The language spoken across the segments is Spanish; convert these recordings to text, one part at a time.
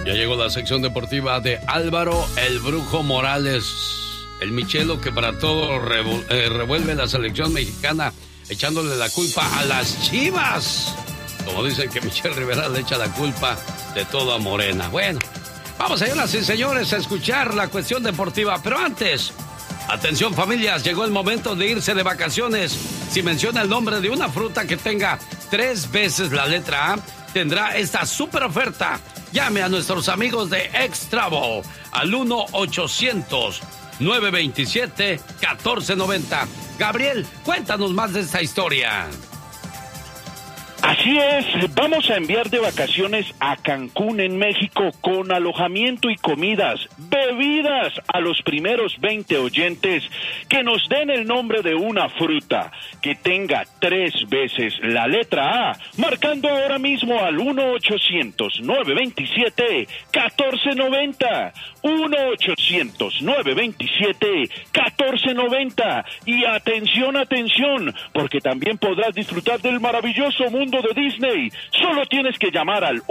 Ya llegó la sección deportiva de Álvaro el Brujo Morales, el Michelo que para todo revuelve la selección mexicana, echándole la culpa a las Chivas. Como dicen que Michel Rivera le echa la culpa de todo a Morena. Bueno, vamos, señoras y señores, a escuchar la cuestión deportiva. Pero antes, atención familias, llegó el momento de irse de vacaciones. Si menciona el nombre de una fruta que tenga 3 veces la letra A, tendrá esta super oferta. Llame a nuestros amigos de X-Travel al 1-800-927-1490. Gabriel, cuéntanos más de esta historia. Así es, vamos a enviar de vacaciones a Cancún, en México, con alojamiento y comidas, bebidas a los primeros 20 oyentes que nos den el nombre de una fruta que tenga 3 veces la letra A, marcando ahora mismo al 1-800-927-1490, 1-800-927-1490, y atención, porque también podrás disfrutar del maravilloso mundo de Disney. Solo tienes que llamar al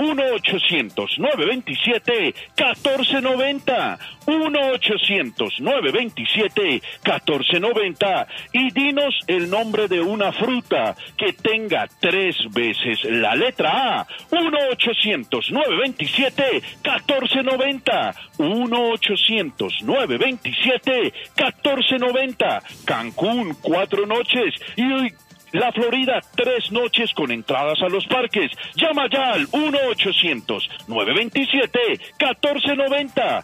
1-800-927-1490, 1-800-927-1490, y dinos el nombre de una fruta que tenga 3 veces la letra A. 1-800-927-1490, 1-800-927-1490. Cancún, 4 noches, y la Florida, 3 noches con entradas a los parques. Llama ya al 1-800-927-1490,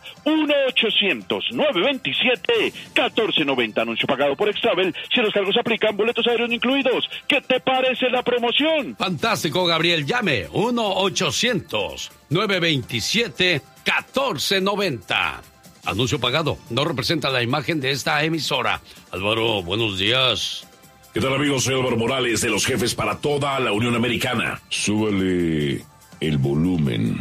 1-800-927-1490. Anuncio pagado por X-Travel. Si los cargos aplican, boletos aéreos incluidos. ¿Qué te parece la promoción? Fantástico, Gabriel. Llame 1-800-927-1490. Anuncio pagado. No representa la imagen de esta emisora. Álvaro, buenos días. ¿Qué tal, amigos? Soy Álvaro Morales, de los jefes para toda la Unión Americana. Súbale el volumen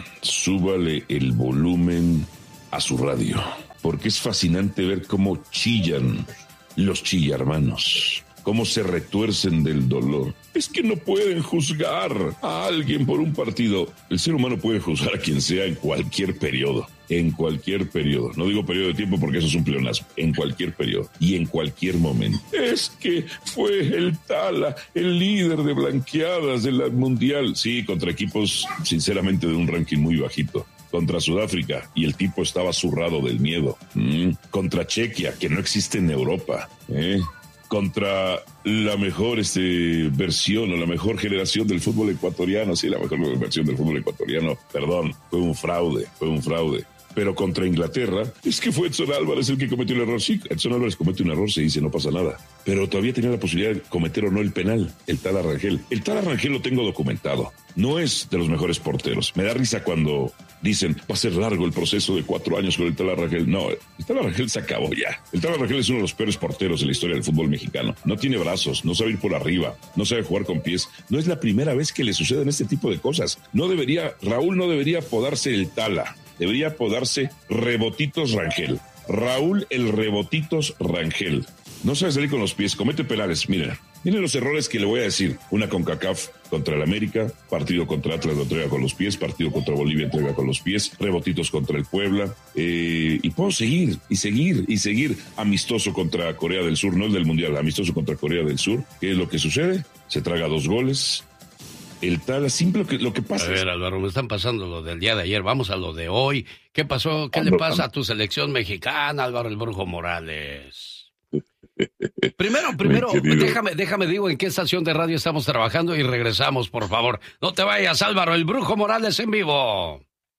a su radio, porque es fascinante ver cómo chillan los chillarmanos, cómo se retuercen del dolor. Es que no pueden juzgar a alguien por un partido. El ser humano puede juzgar a quien sea en cualquier periodo. En cualquier periodo. No digo periodo de tiempo porque eso es un pleonasmo. En cualquier periodo y en cualquier momento. Es que fue el Tala, el líder de blanqueadas de la Mundial. Sí, contra equipos, sinceramente, de un ranking muy bajito. Contra Sudáfrica, y el tipo estaba zurrado del miedo. Contra Chequia, que no existe en Europa. Contra la mejor versión o la mejor generación del fútbol ecuatoriano. Sí, la mejor versión del fútbol ecuatoriano. Perdón, fue un fraude. Pero contra Inglaterra, es que fue Edson Álvarez el que cometió el error. Sí, Edson Álvarez comete un error, se dice, no pasa nada. Pero todavía tenía la posibilidad de cometer o no el penal, el Tala Rangel. El Tala Rangel lo tengo documentado. No es de los mejores porteros. Me da risa cuando dicen, va a ser largo el proceso de 4 años con el Tala Rangel. No, el Tala Rangel se acabó ya. El Tala Rangel es uno de los peores porteros de la historia del fútbol mexicano. No tiene brazos, no sabe ir por arriba, no sabe jugar con pies. No es la primera vez que le suceden este tipo de cosas. Raúl no debería apodarse el Tala. Debería apodarse Rebotitos Rangel. Raúl el Rebotitos Rangel. No sabe salir con los pies, comete penales. Miren los errores que le voy a decir. Una CONCACAF contra el América, partido contra Atlas lo entrega con los pies, partido contra Bolivia entrega con los pies, rebotitos contra el Puebla, y puedo seguir. Amistoso contra Corea del Sur, no el del Mundial, amistoso contra Corea del Sur. ¿Qué es lo que sucede? Se traga 2 goles. El Tala, simple lo que pasa. A ver, Álvaro, me están pasando lo del día de ayer. Vamos a lo de hoy. ¿Qué pasó? ¿Qué le pasa a tu selección mexicana, Álvaro el Brujo Morales? Primero, déjame digo en qué estación de radio estamos trabajando y regresamos, por favor. No te vayas, Álvaro el Brujo Morales en vivo.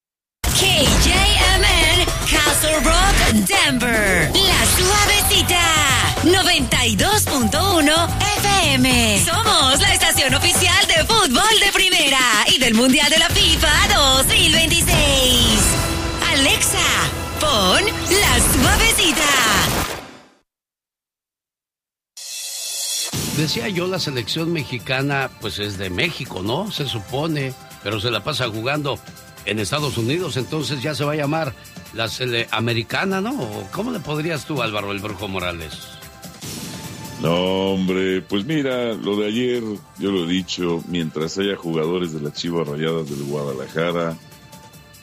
KJMN, Castle Rock, Denver. La Suavecita, 92.1 FM. Somos la estación oficial de fútbol de primera y del Mundial de la FIFA 2026. Alexa, pon La Suavecita. Decía yo, la selección mexicana, pues es de México, ¿no? Se supone, pero se la pasa jugando en Estados Unidos, entonces ya se va a llamar la americana, ¿no? ¿Cómo le podrías tú, Álvaro el Brujo Morales? No, hombre, pues mira, lo de ayer, yo lo he dicho, mientras haya jugadores de las Chivas Rayadas del Guadalajara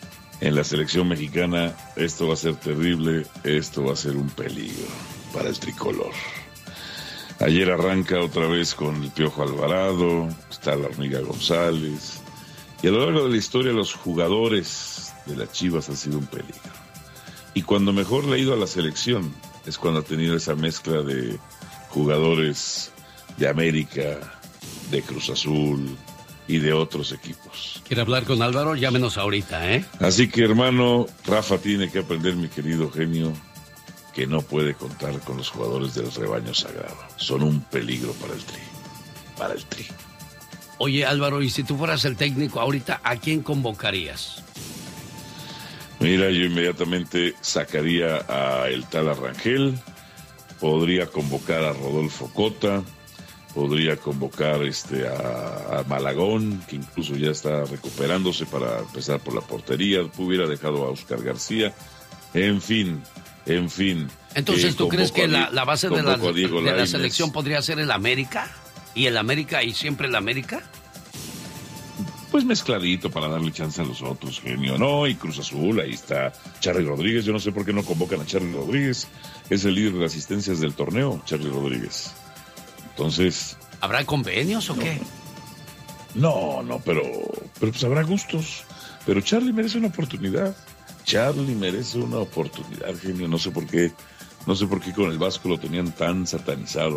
en la selección mexicana, esto va a ser terrible, esto va a ser un peligro para el tricolor. Ayer arranca otra vez con el Piojo Alvarado, está la Hormiga González, y a lo largo de la historia los jugadores de las Chivas han sido un peligro. Y cuando mejor le ha ido a la selección es cuando ha tenido esa mezcla de jugadores de América, de Cruz Azul y de otros equipos. ¿Quiere hablar con Álvaro? Llámenos ahorita, ¿eh? Así que, hermano, Rafa tiene que aprender, mi querido genio, que no puede contar con los jugadores del rebaño sagrado. Son un peligro para el Tri. Para el Tri. Oye, Álvaro, y si tú fueras el técnico ahorita, ¿a quién convocarías? Mira, yo inmediatamente sacaría a el tal Arrangel, podría convocar a Rodolfo Cota, podría convocar a Malagón, que incluso ya está recuperándose para empezar por la portería, hubiera dejado a Oscar García, en fin. Entonces, ¿tú crees que la base de la selección podría ser el América? ¿Y el América y siempre el América? Pues mezcladito para darle chance a los otros, genio. No, y Cruz Azul, ahí está Charly Rodríguez. Yo no sé por qué no convocan a Charly Rodríguez. Es el líder de asistencias del torneo, Charly Rodríguez. Entonces... ¿Habrá convenios o qué? No, pero pues habrá gustos. Pero Charly merece una oportunidad. Charly merece una oportunidad, genio. No sé por qué con el Vasco lo tenían tan satanizado.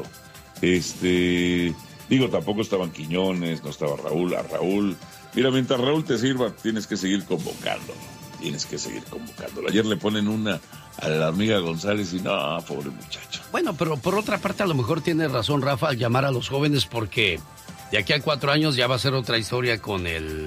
Digo, tampoco estaban Quiñones, no estaba Raúl. A Raúl, mira, mientras Raúl te sirva, tienes que seguir convocándolo. Ayer le ponen una a la Hormiga González y no, pobre muchacho. Bueno, pero por otra parte a lo mejor tiene razón Rafa al llamar a los jóvenes, porque de aquí a 4 años ya va a ser otra historia con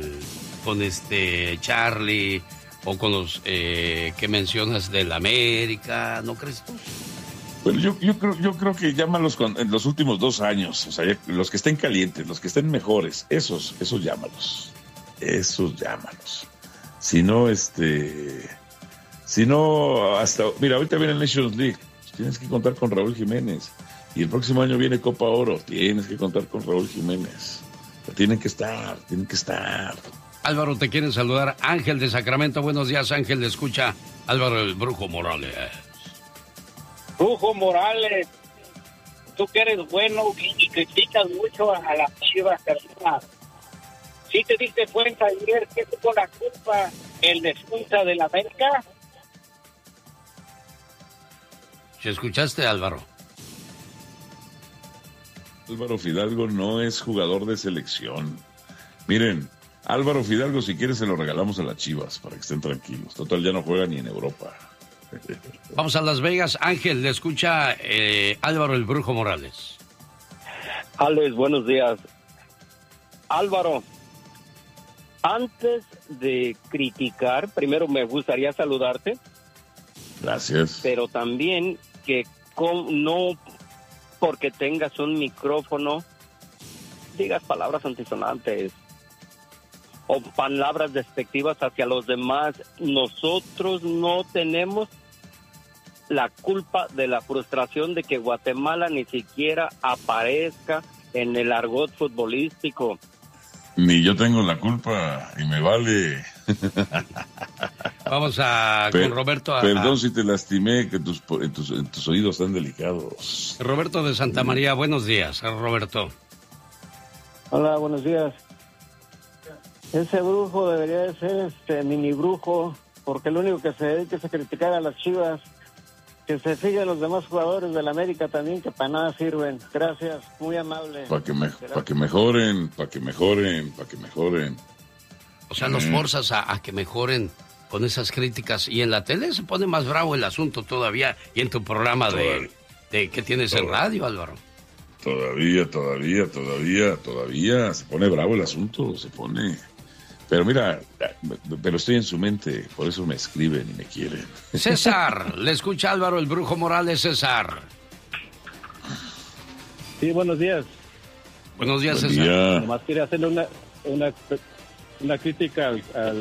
Charly o con los que mencionas del América, ¿no crees tú? Bueno, yo creo que llámalos en los últimos 2 años, o sea, los que estén calientes, los que estén mejores, esos llámalos. Si no, hasta, mira, ahorita viene el Nations League, pues tienes que contar con Raúl Jiménez, y el próximo año viene Copa Oro, tienes que contar con Raúl Jiménez, tienen que estar. Álvaro, te quieren saludar, Ángel de Sacramento. Buenos días, Ángel, le escucha Álvaro el Brujo Morales. Brujo Morales, tú que eres bueno y criticas mucho a las Chivas, personas. ¿Sí te diste cuenta ayer que tuvo la culpa el defensa del América? ¿Sí escuchaste, Álvaro? Álvaro Fidalgo no es jugador de selección. Miren, Álvaro Fidalgo, si quieres, se lo regalamos a las Chivas para que estén tranquilos. Total, ya no juega ni en Europa. Vamos a Las Vegas. Ángel, le escucha Álvaro el Brujo Morales. Alex, buenos días. Álvaro, antes de criticar, primero me gustaría saludarte. Gracias. Pero también que no porque tengas un micrófono digas palabras antisonantes o palabras despectivas hacia los demás. Nosotros no tenemos la culpa de la frustración de que Guatemala ni siquiera aparezca en el argot futbolístico. Ni yo tengo la culpa y me vale. Vamos con Roberto. Perdón si te lastimé, que tus oídos están delicados. Roberto de Santa María, buenos días, Roberto. Hola, buenos días. Ese brujo debería de ser mini brujo, porque lo único que se dedica es a criticar a las Chivas. Que se sigan los demás jugadores de la América también, que para nada sirven. Gracias, muy amable. Para que mejoren. O sea, los forzas a que mejoren con esas críticas. Y en la tele se pone más bravo el asunto todavía. Y en tu programa de ¿qué tienes en radio, Álvaro? Todavía se pone bravo el asunto, se pone. Pero mira, pero estoy en su mente, por eso me escriben y me quieren. César, le escucha Álvaro el Brujo Morales. César. Sí, buenos días. Buenos días, Buen César. día. Nomás quería hacerle una crítica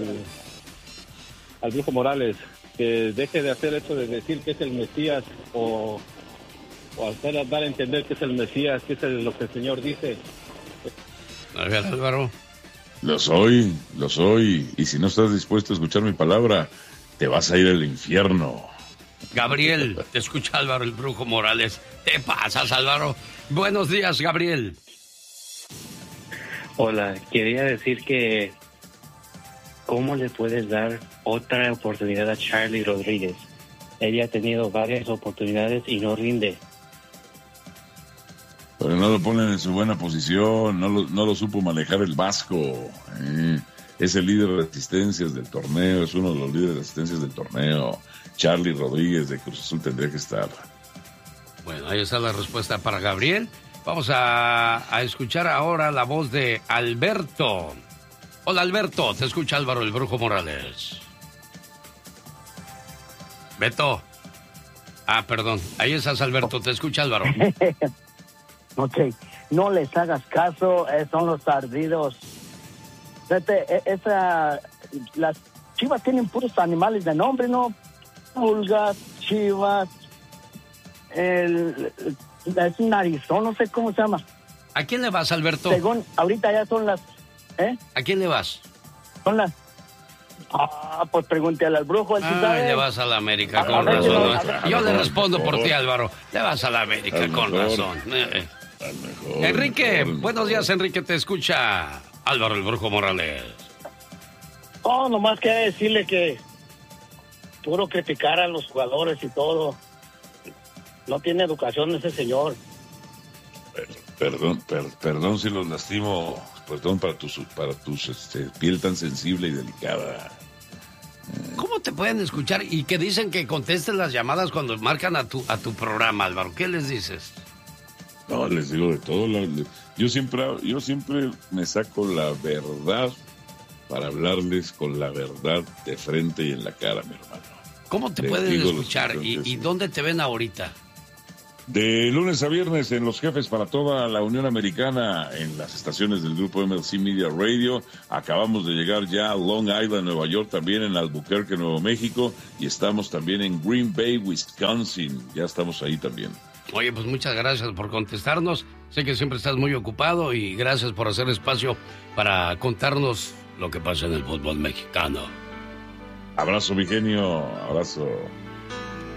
al Brujo Morales, que deje de hacer eso de decir que es el Mesías o hacer dar a entender que es el Mesías, que es lo que el Señor dice. A ver, Álvaro. Lo soy. Y si no estás dispuesto a escuchar mi palabra, te vas a ir al infierno. Gabriel, te escucha Álvaro el Brujo Morales. ¿Te pasas, Álvaro? Buenos días, Gabriel. Hola, quería decir que ¿cómo le puedes dar otra oportunidad a Charlie Rodríguez? Ella ha tenido varias oportunidades y no rinde. Pero no lo ponen en su buena posición, no lo supo manejar el vasco. Es el líder de asistencias del torneo, es uno de los líderes de asistencias del torneo. Charlie Rodríguez de Cruz Azul tendría que estar. Bueno, ahí está la respuesta para Gabriel. Vamos a escuchar ahora la voz de Alberto. Hola, Alberto, te escucha Álvaro el Brujo Morales. Beto. Perdón, ahí estás, Alberto, te escucha Álvaro. Ok, no les hagas caso, son los ardidos. Las chivas tienen puros animales de nombre, ¿no? Pulgas, chivas, es un narizón, no sé cómo se llama. ¿A quién le vas, Alberto? Según, ahorita ya son las... ¿A quién le vas? Son las... pues pregúntale al brujo, él sí sabe. Le vas a la América, con razón. Yo le respondo por ti, Álvaro. Le vas a la América, con razón. Enrique, buenos días, Enrique, te escucha Álvaro el Brujo Morales. Nomás quería decirle que puro criticar a los jugadores y todo. No tiene educación ese señor. Perdón si los lastimo. Perdón para tu piel tan sensible y delicada. ¿Cómo te pueden escuchar y que dicen que contestes las llamadas cuando marcan a tu programa, Álvaro? ¿Qué les dices? No, les digo de todo. Yo siempre me saco la verdad para hablarles con la verdad de frente y en la cara, mi hermano. ¿Cómo te pueden escuchar y dónde te ven ahorita? De lunes a viernes en Los Jefes para toda la Unión Americana, en las estaciones del grupo MLC Media Radio. Acabamos de llegar ya a Long Island, Nueva York, también en Albuquerque, Nuevo México, y estamos también en Green Bay, Wisconsin. Ya estamos ahí también. Oye, pues muchas gracias por contestarnos. Sé que siempre estás muy ocupado y gracias por hacer espacio para contarnos lo que pasa en el fútbol mexicano. Abrazo, mi genio. Abrazo.